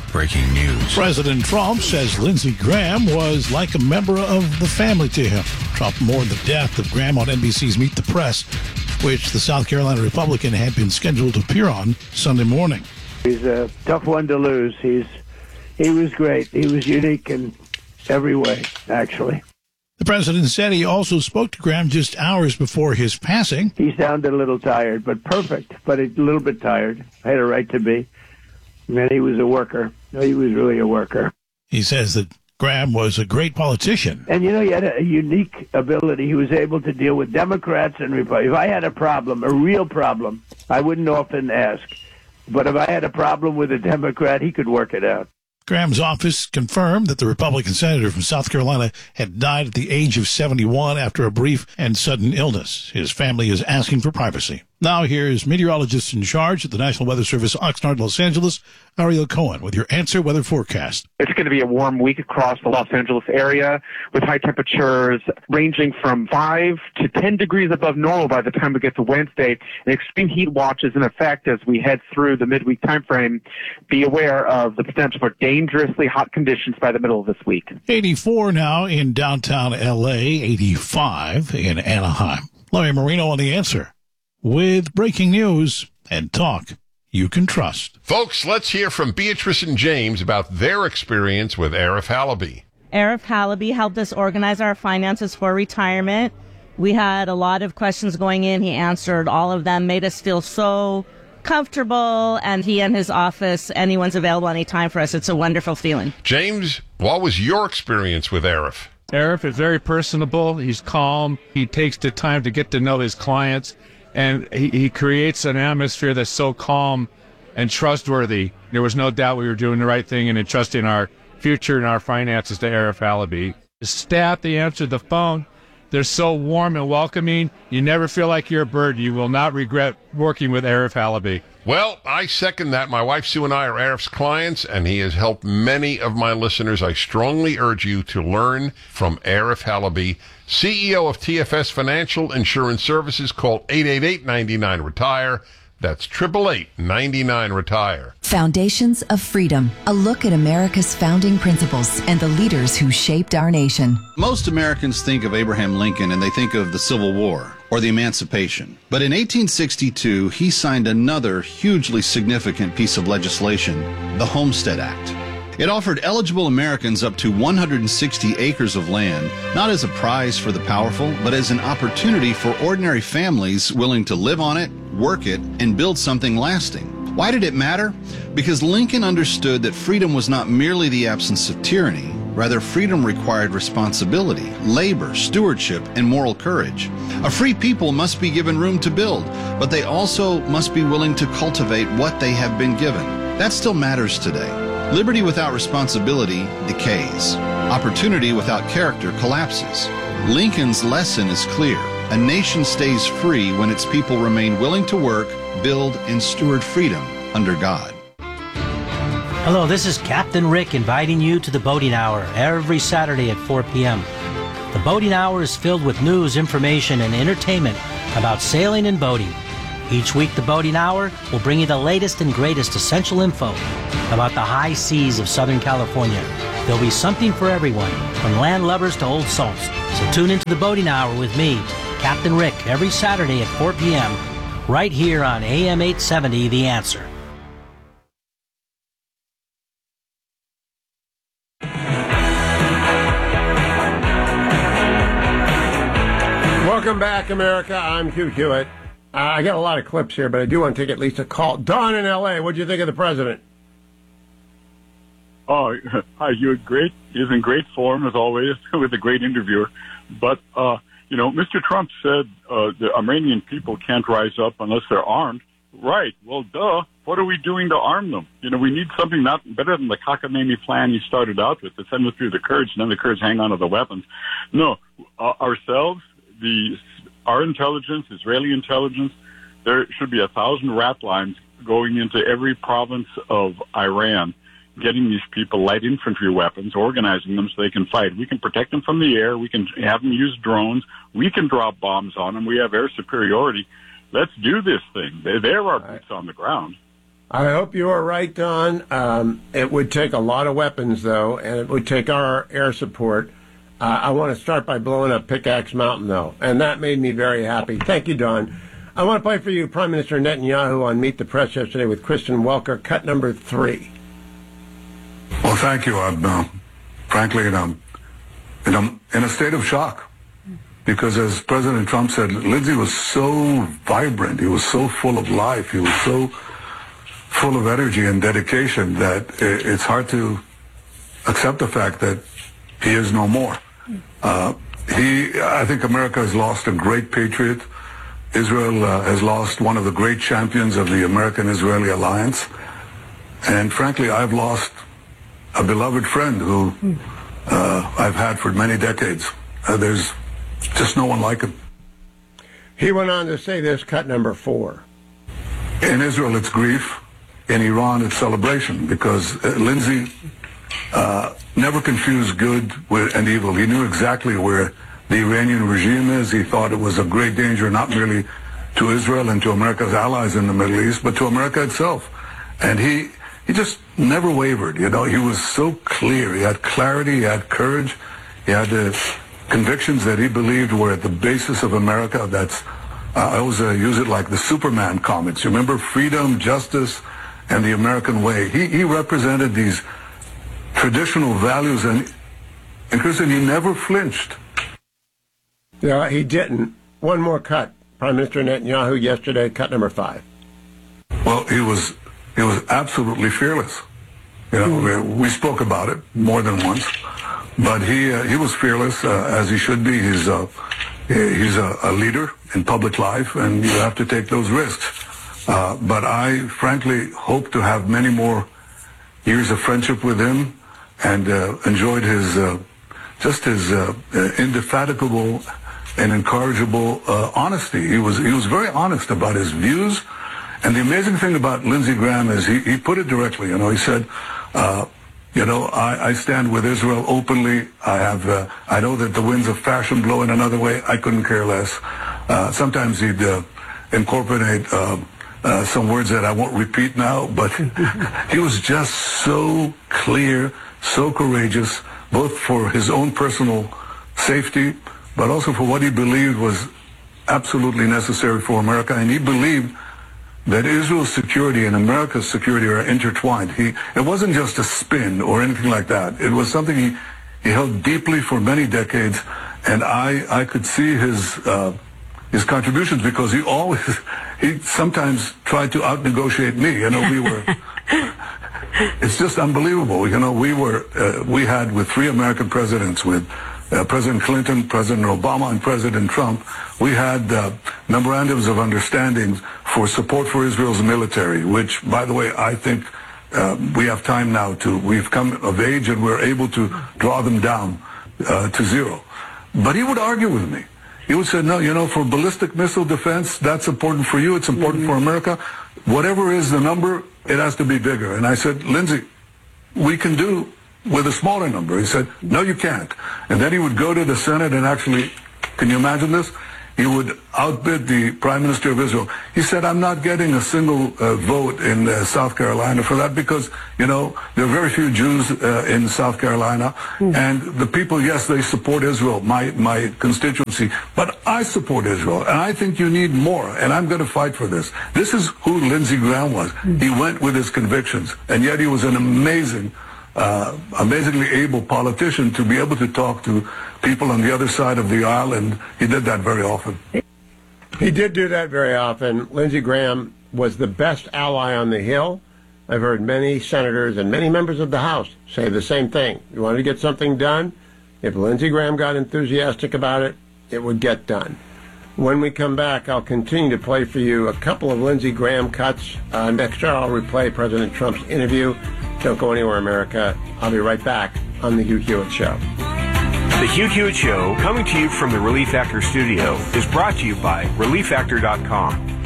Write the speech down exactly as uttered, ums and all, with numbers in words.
breaking news. President Trump says Lindsey Graham was like a member of the family to him. Trump mourned the death of Graham on N B C's Meet the Press, which the South Carolina Republican had been scheduled to appear on Sunday morning. He's a tough one to lose. He's He was great. He was unique in every way, actually. The president said he also spoke to Graham just hours before his passing. He sounded a little tired, but perfect, but a little bit tired. Had a right to be. And he was a worker. He was really a worker. He says that Graham was a great politician. And, you know, he had a unique ability. He was able to deal with Democrats and Republicans. If I had a problem, a real problem, I wouldn't often ask. But if I had a problem with a Democrat, he could work it out. Graham's office confirmed that the Republican senator from South Carolina had died at the age of seventy-one after a brief and sudden illness. His family is asking for privacy. Now here's meteorologist in charge at the National Weather Service, Oxnard, Los Angeles, Ariel Cohen, with your Answer Weather forecast. It's going to be a warm week across the Los Angeles area with high temperatures ranging from five to ten degrees above normal by the time we get to Wednesday. An extreme heat watch is in effect as we head through the midweek time frame. Be aware of the potential for dangerously hot conditions by the middle of this week. eighty-four now in downtown L A, eighty-five in Anaheim. Larry Marino on The Answer, with breaking news and talk you can trust. Folks, let's hear from Beatrice and James about their experience with Arif Halaby. Arif Halaby helped us organize our finances for retirement. We had a lot of questions going in. He answered all of them, made us feel so comfortable, and he and his office, anyone's available anytime for us. It's a wonderful feeling. James, what was your experience with Arif? Arif is very personable. He's calm. He takes the time to get to know his clients. And he, he creates an atmosphere that's so calm and trustworthy. There was no doubt we were doing the right thing and entrusting our future and our finances to Arif Halaby. The staff, they answered the phone. They're so warm and welcoming. You never feel like you're a bird. You will not regret working with Arif Halaby. Well, I second that. My wife Sue and I are Arif's clients, and he has helped many of my listeners. I strongly urge you to learn from Arif Halaby, C E O of T F S Financial Insurance Services. Call eight eight eight, nine nine, retire. That's eight eight eight, nine nine, retire. Foundations of Freedom, a look at America's founding principles and the leaders who shaped our nation. Most Americans think of Abraham Lincoln and they think of the Civil War or the Emancipation. But in eighteen sixty-two, he signed another hugely significant piece of legislation, the Homestead Act. It offered eligible Americans up to one hundred sixty acres of land, not as a prize for the powerful, but as an opportunity for ordinary families willing to live on it, work it, and build something lasting. Why did it matter? Because Lincoln understood that freedom was not merely the absence of tyranny. Rather, freedom required responsibility, labor, stewardship, and moral courage. A free people must be given room to build, but they also must be willing to cultivate what they have been given. That still matters today. Liberty without responsibility decays. Opportunity without character collapses. Lincoln's lesson is clear. A nation stays free when its people remain willing to work, build, and steward freedom under God. Hello, this is Captain Rick inviting you to the Boating Hour every Saturday at four p.m. The Boating Hour is filled with news, information, and entertainment about sailing and boating. Each week, the Boating Hour will bring you the latest and greatest essential info about the high seas of Southern California. There'll be something for everyone, from land lovers to old salts. So tune into the Boating Hour with me, Captain Rick, every Saturday at four p.m. right here on A M eight seventy, The Answer. Welcome back, America. I'm Hugh Hewitt. Uh, I got a lot of clips here, but I do want to take at least a call. Don in L A, what do you think of the president? Oh, hi, Hugh. Great. He's in great form, as always, with a great interviewer. But, uh, you know, Mister Trump said uh, the Iranian people can't rise up unless they're armed. Right. Well, duh. What are we doing to arm them? You know, we need something not better than the cockamamie plan he started out with, to send them through the Kurds, and then the Kurds hang on to the weapons. No, uh, ourselves, the our intelligence, Israeli intelligence, there should be a thousand rat lines going into every province of Iran, getting these people light infantry weapons, organizing them so they can fight. We can protect them from the air. We can have them use drones. We can drop bombs on them. We have air superiority. Let's do this thing. They're our boots on the ground. I hope you are right, Don. Um, it would take a lot of weapons, though, and it would take our air support. Uh, I want to start by blowing up Pickaxe Mountain, though, and that made me very happy. Thank you, Don. I want to play for you Prime Minister Netanyahu on Meet the Press yesterday with Kristen Welker, cut number three. Well, thank you. I'm, uh, frankly, you know, and I'm in a state of shock because, as President Trump said, Lindsey was so vibrant. He was so full of life. He was so full of energy and dedication that it's hard to accept the fact that he is no more. Uh, he, I think America has lost a great patriot. Israel uh, has lost one of the great champions of the American-Israeli alliance. And frankly, I've lost a beloved friend who uh, I've had for many decades. Uh, there's just no one like him. He went on to say this, cut number four. In Israel, it's grief. In Iran, it's celebration, because uh, Lindsey uh, never confused good with, and evil. He knew exactly where the Iranian regime is. He thought it was a great danger, not merely to Israel and to America's allies in the Middle East, but to America itself. And he he just never wavered. You know, he was so clear. He had clarity. He had courage. He had uh, convictions that he believed were at the basis of America. That's uh, I always uh, use it like the Superman comics. You remember freedom, justice, and the American way. He he represented these traditional values, and and Kristen, he never flinched. Yeah, he didn't. One more cut. Prime Minister Netanyahu yesterday, cut number five. Well, he was he was absolutely fearless. You know, we, we spoke about it more than once, but he uh, he was fearless uh, as he should be. He's uh, he's a, a leader in public life, and you have to take those risks. Uh, but I, frankly, hope to have many more years of friendship with him, and uh, enjoyed his uh, just his uh, indefatigable and incorrigible uh, honesty. He was he was very honest about his views, and the amazing thing about Lindsey Graham is he, he put it directly. You know, he said, uh, you know, I, I stand with Israel openly. I have uh, I know that the winds of fashion blow in another way. I couldn't care less. Uh, sometimes he'd uh, incorporate uh, uh, some words that I won't repeat now, but he was just so clear, so courageous, both for his own personal safety, but also for what he believed was absolutely necessary for America. And he believed that Israel's security and America's security are intertwined. He, it wasn't just a spin or anything like that. It was something he, he held deeply for many decades, and I, I could see his uh, his contributions, because he always, he sometimes tried to out-negotiate me. You know, we were, it's just unbelievable. You know, we were, uh, we had with three American presidents, with Uh, President Clinton, President Obama, and President Trump, we had uh, memorandums of understanding for support for Israel's military, which, by the way, I think uh, we have time now to, we've come of age and we're able to draw them down uh, to zero. But he would argue with me. He would say, no, you know, for ballistic missile defense, that's important for you, it's important mm-hmm. for America. Whatever is the number, it has to be bigger. And I said, Lindsey, we can do with a smaller number. He said, no, you can't. And then he would go to the Senate and actually, can you imagine this? He would outbid the Prime Minister of Israel. He said, I'm not getting a single uh, vote in uh, South Carolina for that because, you know, there are very few Jews uh, in South Carolina. Mm. And the people, yes, they support Israel, my, my constituency, but I support Israel, and I think you need more, and I'm going to fight for this. This is who Lindsey Graham was. Mm. He went with his convictions, and yet he was an amazing Uh, amazingly able politician to be able to talk to people on the other side of the aisle, and he did that very often. He did do that very often. Lindsey Graham was the best ally on the Hill. I've heard many senators and many members of the House say the same thing. You wanted to get something done? If Lindsey Graham got enthusiastic about it, it would get done. When we come back, I'll continue to play for you a couple of Lindsey Graham cuts. Uh, next year, I'll replay President Trump's interview. Don't go anywhere, America. I'll be right back on The Hugh Hewitt Show. The Hugh Hewitt Show, coming to you from the Relief Factor studio, is brought to you by relief factor dot com.